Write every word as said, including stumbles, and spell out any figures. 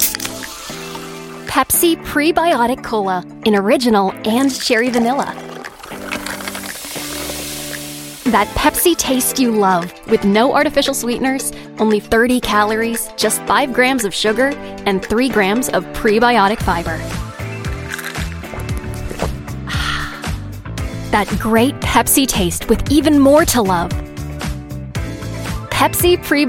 Pepsi Prebiotic Cola in original and cherry vanilla. That Pepsi taste you love, with no artificial sweeteners, only thirty calories, just five grams of sugar, and three grams of prebiotic fiber. That great Pepsi taste with even more to love. Pepsi Pre